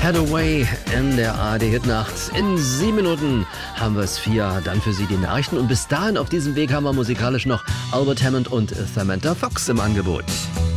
Hathaway in der ARD-Hitnacht. In 7 Minuten haben wir es 4, dann für Sie die Nachrichten. Und bis dahin auf diesem Weg haben wir musikalisch noch Albert Hammond und Samantha Fox im Angebot.